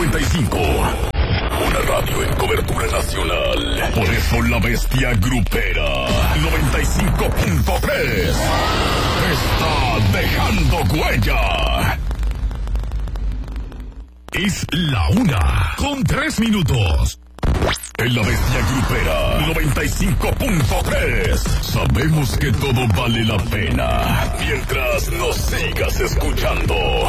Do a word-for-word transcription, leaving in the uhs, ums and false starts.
noventa y cinco. Una radio en cobertura nacional. Por eso la bestia grupera noventa y cinco punto tres está dejando huella. Es la una con tres minutos. En la bestia grupera noventa y cinco punto tres sabemos que todo vale la pena mientras nos sigas escuchando.